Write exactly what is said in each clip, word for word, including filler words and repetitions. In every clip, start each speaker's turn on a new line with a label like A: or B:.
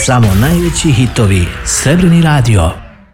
A: Samo najveći hitovi. Srebrni radio.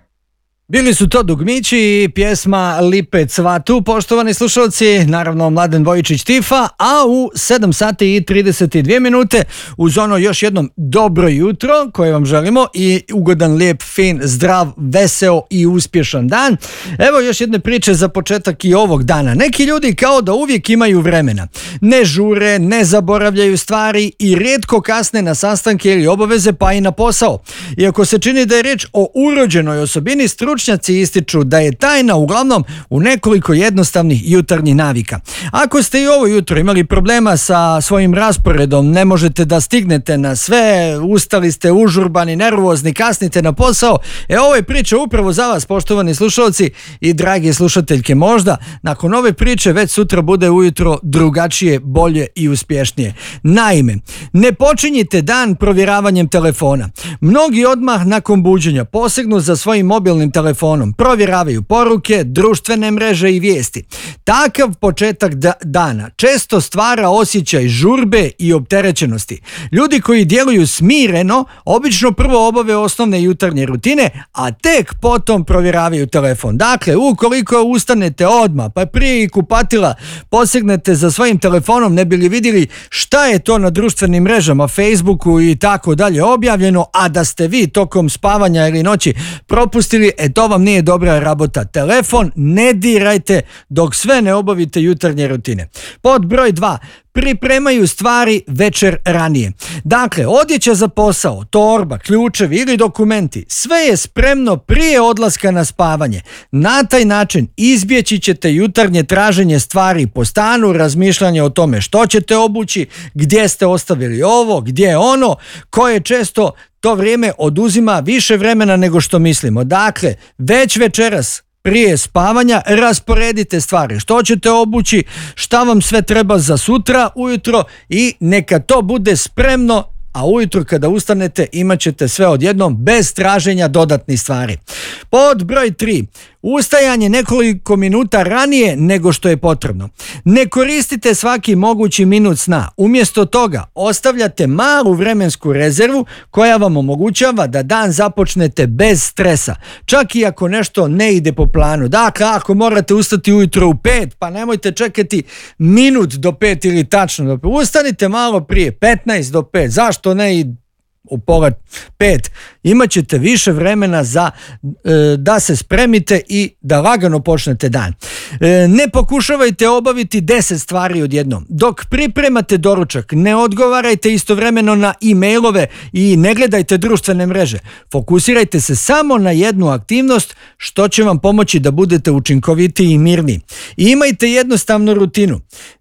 B: Bili su to Dugmići i pjesma Lipe cvatu, poštovani slušalci, naravno Mladen Vojičić Tifa, a u sedam sati i trideset dvije minute uz ono još jednom dobro jutro koje vam želimo i ugodan, lijep, fin, zdrav, veseo i uspješan dan. Evo još jedne priče za početak i ovog dana. Neki ljudi kao da uvijek imaju vremena. Ne žure, ne zaboravljaju stvari i rijetko kasne na sastanke ili obaveze pa i na posao. Iako se čini da je riječ o urođenoj osobini, stručnjaci ističu da je tajna uglavnom u nekoliko jednostavnih jutarnjih navika. Ako ste i ovo jutro imali problema sa svojim rasporedom, ne možete da stignete na sve, ustali ste užurbani, nervozni, kasnite na posao, e ovo je priča upravo za vas, poštovani slušalci i dragi slušateljke. Možda nakon ove priče već sutra bude ujutro drugačije, bolje i uspješnije. Naime, ne počinjite dan provjeravanjem telefona. Mnogi odmah nakon buđenja posegnu za svojim mobilnim telefonom, provjeravaju poruke, društvene mreže i vijesti. Takav početak da- dana često stvara osjećaj žurbe i opterećenosti. Ljudi koji djeluju smireno obično prvo obave osnovne jutarnje rutine, a tek potom provjeravaju telefon. Dakle, ukoliko ustanete odmah, pa prije i kupatila posegnete za svojim telefonom ne bi li vidjeli šta je to na društvenim mrežama, Facebooku i tako dalje objavljeno, a da ste vi tokom spavanja ili noći propustili, e to vam nije dobra rabota. Telefon ne dirajte dok sve ne obavite jutarnje rutine. Pod broj dva. Pripremaju stvari večer ranije. Dakle, odjeća za posao, torba, ključevi ili dokumenti, sve je spremno prije odlaska na spavanje. Na taj način izbjeći ćete jutarnje traženje stvari po stanu, razmišljanje o tome što ćete obući, gdje ste ostavili ovo, gdje ono, koje često to vrijeme oduzima više vremena nego što mislimo. Dakle, već večeras prije spavanja rasporedite stvari, što ćete obući, šta vam sve treba za sutra ujutro i neka to bude spremno, a ujutro kada ustanete imat ćete sve odjednom bez traženja dodatnih stvari. Pod broj tri. Ustajanje nekoliko minuta ranije nego što je potrebno. Ne koristite svaki mogući minut sna. Umjesto toga ostavljate malu vremensku rezervu koja vam omogućava da dan započnete bez stresa. Čak i ako nešto ne ide po planu. Dakle, ako morate ustati ujutro u pet, pa nemojte čekati minut do pet ili tačno do pet. Ustanite malo prije, petnaest do pet. Zašto ne i u pola pet, imat ćete više vremena za e, da se spremite i da lagano počnete dan. E, ne pokušavajte obaviti deset stvari odjednom. Dok pripremate doručak, ne odgovarajte istovremeno na e-mailove i ne gledajte društvene mreže. Fokusirajte se samo na jednu aktivnost, što će vam pomoći da budete učinkovitiji i mirniji. I imajte jednostavnu rutinu.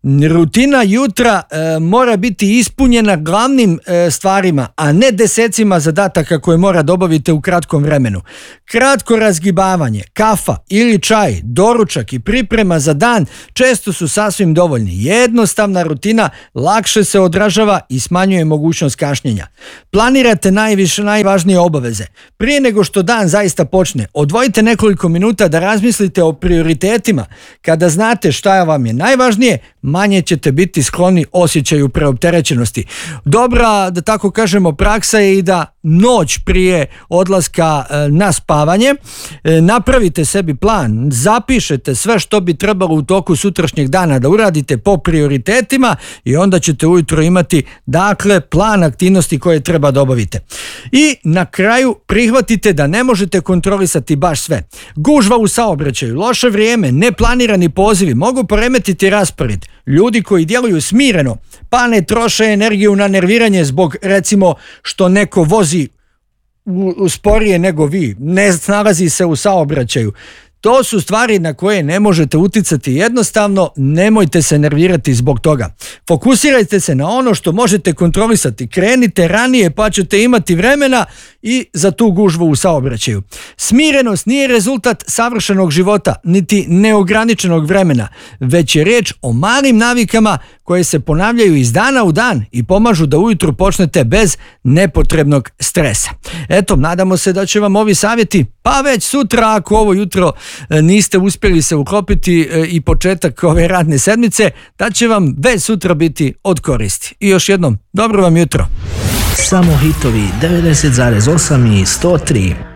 B: Rutina jutra e, mora biti ispunjena glavnim e, stvarima, a ne desecima zadataka koje mora dobaviti u kratkom vremenu. Kratko razgibavanje, kafa ili čaj, doručak i priprema za dan često su sasvim dovoljni. Jednostavna rutina lakše se odražava i smanjuje mogućnost kašnjenja. Planirate najviše najvažnije obaveze. Prije nego što dan zaista počne, odvojite nekoliko minuta da razmislite o prioritetima. Kada znate šta vam je najvažnije, manje ćete biti skloni osjećaju preopterećenosti. Dobra, da tako kažemo, praksa je i da noć prije odlaska na spavanje napravite sebi plan, zapišete sve što bi trebalo u toku sutrašnjeg dana da uradite po prioritetima i onda ćete ujutro imati, dakle, plan aktivnosti koje treba da obavite. I na kraju prihvatite da ne možete kontrolisati baš sve. Gužva u saobraćaju, loše vrijeme, neplanirani pozivi mogu poremetiti raspored. Ljudi koji djeluju smireno pa ne troše energiju na nerviranje zbog, recimo, što neko vozi u, u sporije nego vi, ne snalazi se u saobraćaju. To su stvari na koje ne možete uticati. Jednostavno, nemojte se nervirati zbog toga. Fokusirajte se na ono što možete kontrolisati. Krenite ranije pa ćete imati vremena i za tu gužvu u saobraćaju. Smirenost nije rezultat savršenog života, niti neograničenog vremena, već je riječ o malim navikama koje se ponavljaju iz dana u dan i pomažu da ujutro počnete bez nepotrebnog stresa. Eto, nadamo se da će vam ovi savjeti, pa već sutra, ako ovo jutro niste uspjeli se uklopiti i početak ove radne sedmice, da će vam već sutra biti od koristi. I još jednom, dobro vam jutro.
A: Samo hitovi devedeset zarez osam i sto tri.